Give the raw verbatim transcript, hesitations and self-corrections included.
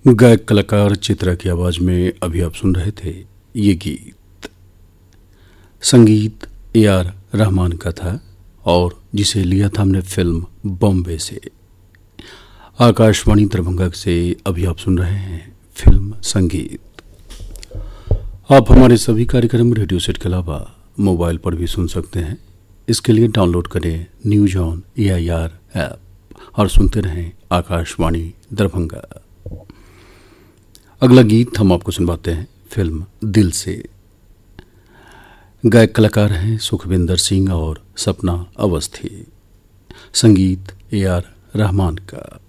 गायक कलाकार चित्रा की आवाज में अभी आप सुन रहे थे ये गीत। संगीत ए आर रहमान का था और जिसे लिया था हमने फिल्म बॉम्बे से। आकाशवाणी दरभंगा से अभी आप सुन रहे हैं फिल्म संगीत। आप हमारे सभी कार्यक्रम रेडियो सेट के अलावा मोबाइल पर भी सुन सकते हैं। इसके लिए डाउनलोड करें news on A I R app और सुनते रहें आकाशवाणी दरभंगा। अगला गीत हम आपको सुनवाते हैं फिल्म दिल से। गायक कलाकार हैं सुखविंदर सिंह और सपना अवस्थी। संगीत ए आर रहमान का।